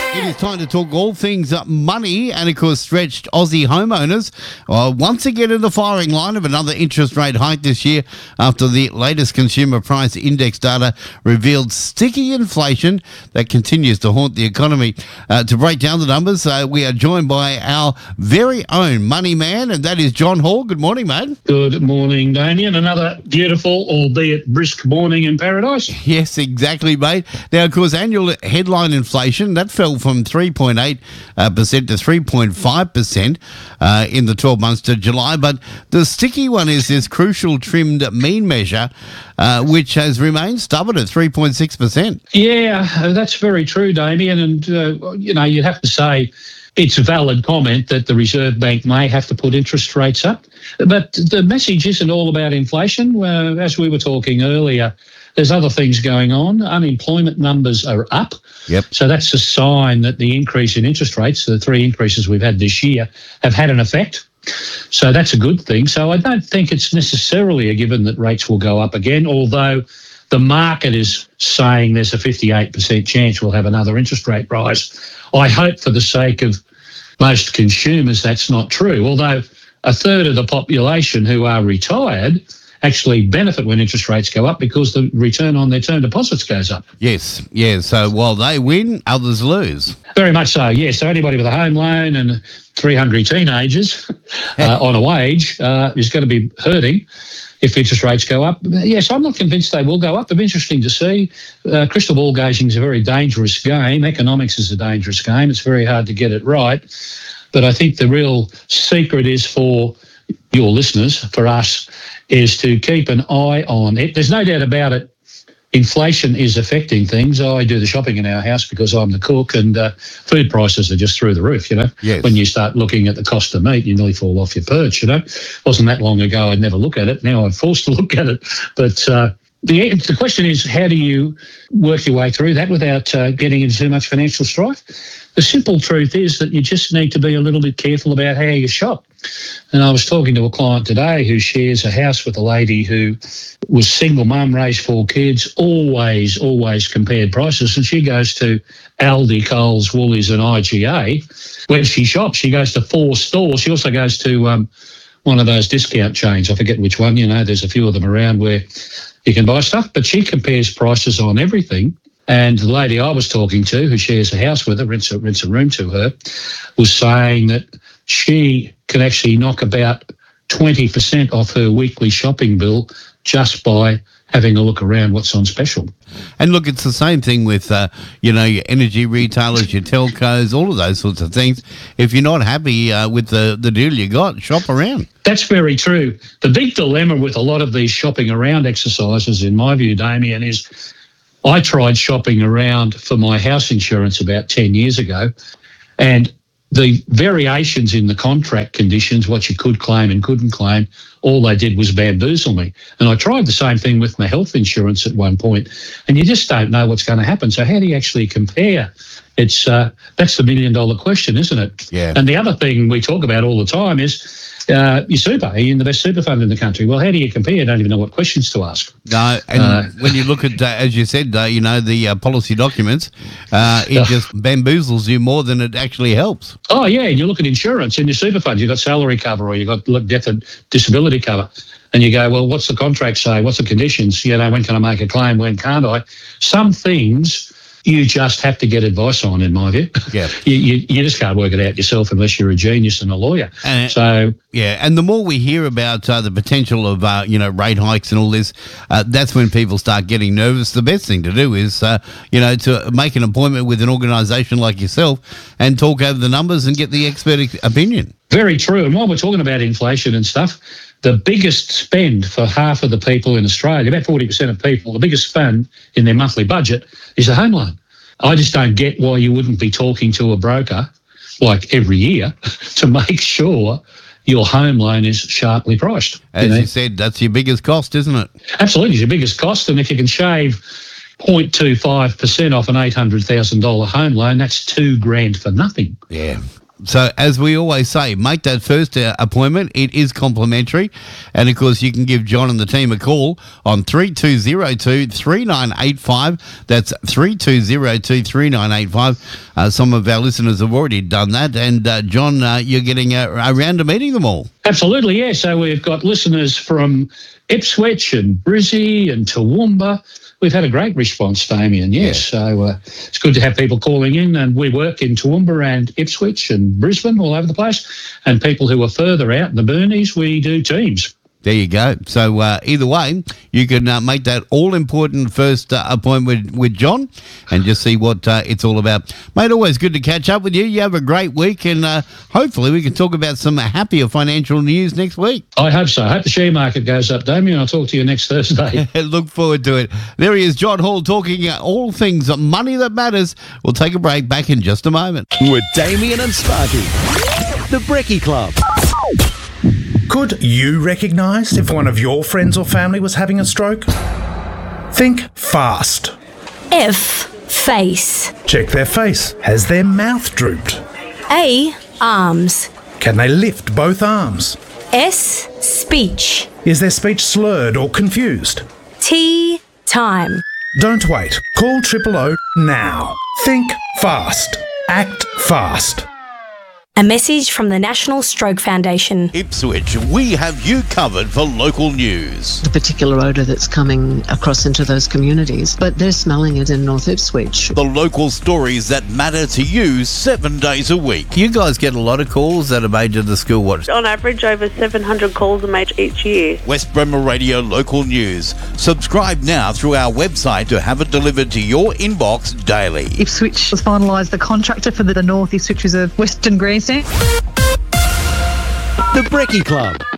It is time to talk all things money and, of course, stretched Aussie homeowners once again in the firing line of another interest rate hike this year after the latest consumer price index data revealed sticky inflation that continues to haunt the economy. To break down the numbers, we are joined by our very own money man, and that is John Hall. Good morning, mate. Good morning, Damien. Another beautiful, albeit brisk morning in paradise. Yes, exactly, mate. Now, of course, annual headline inflation, that fell from 3.8% to 3.5% in the 12 months to July. But the sticky one is this crucial trimmed mean measure, which has remained stubborn at 3.6%. Yeah, that's very true, Damien. And, you'd have to say it's a valid comment that the Reserve Bank may have to put interest rates up. But the message isn't all about inflation. As we were talking earlier, there's other things going on. Unemployment numbers are up. Yep. So that's a sign that the increase in interest rates, the three increases we've had this year, have had an effect. So that's a good thing. So I don't think it's necessarily a given that rates will go up again, although the market is saying there's a 58% chance we'll have another interest rate rise. I hope for the sake of most consumers that's not true, although a third of the population who are retired actually benefit when interest rates go up because the return on their term deposits goes up. Yes, yeah. So while they win, others lose. Very much so, yes. So anybody with a home loan and 3 hungry teenagers on a wage is going to be hurting if interest rates go up. Yes, I'm not convinced they will go up. It'll be interesting to see. Crystal ball gazing is a very dangerous game. Economics is a dangerous game. It's very hard to get it right. But I think the real secret is for your listeners, for us, is to keep an eye on it. There's no doubt about it. Inflation is affecting things. I do the shopping in our house because I'm the cook, and food prices are just through the roof, Yes. When you start looking at the cost of meat, you nearly fall off your perch, Wasn't that long ago I'd never look at it. Now I'm forced to look at it. But the question is, how do you work your way through that without getting into too much financial strife? The simple truth is that you just need to be a little bit careful about how you shop. And I was talking to a client today who shares a house with a lady who was single mum, raised 4 kids, always compared prices. And she goes to Aldi, Coles, Woolies and IGA. When she shops, she goes to 4 stores. She also goes to one of those discount chains. I forget which one, there's a few of them around where you can buy stuff. But she compares prices on everything. And the lady I was talking to, who shares a house with her, rents a room to her, was saying that she can actually knock about 20% off her weekly shopping bill just by having a look around what's on special. And look, it's the same thing with, your energy retailers, your telcos, all of those sorts of things. If you're not happy with the deal you got, shop around. That's very true. The big dilemma with a lot of these shopping around exercises, in my view, Damien, is I tried shopping around for my house insurance about 10 years ago, and the variations in the contract conditions, what you could claim and couldn't claim, all they did was bamboozle me. And I tried the same thing with my health insurance at one point, and you just don't know what's going to happen. So how do you actually compare? It's that's the $1 million question, isn't it? Yeah. And the other thing we talk about all the time is your super. Are you in the best super fund in the country? Well, how do you compare? You don't even know what questions to ask. No, and when you look at, as you said, the policy documents, it just bamboozles you more than it actually helps. Oh, yeah, and you look at insurance in your super fund. You've got salary cover or you've got death and disability cover. And you go, well, what's the contract say? What's the conditions? When can I make a claim? When can't I? Some things you just have to get advice on, in my view. Yeah. You just can't work it out yourself unless you're a genius and a lawyer. And the more we hear about the potential of, rate hikes and all this, that's when people start getting nervous. The best thing to do is, to make an appointment with an organisation like yourself and talk over the numbers and get the expert opinion. Very true. And while we're talking about inflation and stuff, the biggest spend for half of the people in Australia, about 40% of people, the biggest spend in their monthly budget is a home loan. I just don't get why you wouldn't be talking to a broker like every year to make sure your home loan is sharply priced. As you said, that's your biggest cost, isn't it? Absolutely, it's your biggest cost. And if you can shave 0.25% off an $800,000 home loan, that's $2,000 for nothing. Yeah. So as we always say, make that first appointment. It is complimentary. And, of course, you can give John and the team a call on 3202-3985. That's 3202-3985. Some of our listeners have already done that. And, John, you're getting around to meeting them all. Absolutely, yeah. So we've got listeners from Ipswich and Brizzy and Toowoomba. We've had a great response, Damien, yes. Yeah. So it's good to have people calling in, and we work in Toowoomba and Ipswich and Brisbane, all over the place. And people who are further out in the boonies, we do teams. There you go. So either way, you can make that all-important first appointment with John and just see what it's all about. Mate, always good to catch up with you. You have a great week, and hopefully we can talk about some happier financial news next week. I hope so. I hope the share market goes up, Damien. I'll talk to you next Thursday. Look forward to it. There he is, John Hall, talking all things money that matters. We'll take a break. Back in just a moment. With Damien and Sparky, the Brekkie Club. Could you recognise if one of your friends or family was having a stroke? Think fast. F. Face. Check their face. Has their mouth drooped? A. Arms. Can they lift both arms? S. Speech. Is their speech slurred or confused? T. Time. Don't wait. Call 000 now. Think fast. Act fast. A message from the National Stroke Foundation. Ipswich, we have you covered for local news. The particular odour that's coming across into those communities, but they're smelling it in North Ipswich. The local stories that matter to you 7 days a week. You guys get a lot of calls that are made to the school watch. On average, over 700 calls are made each year. West Bremer Radio Local News. Subscribe now through our website to have it delivered to your inbox daily. Ipswich has finalised the contractor for the North Ipswich Reserve Western Grandstand. The Brekkie Club.